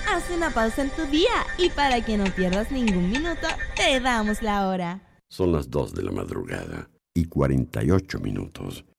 Haz una pausa en tu día y para que no pierdas ningún minuto, te damos la hora. Son las 2 de la madrugada y 48 minutos.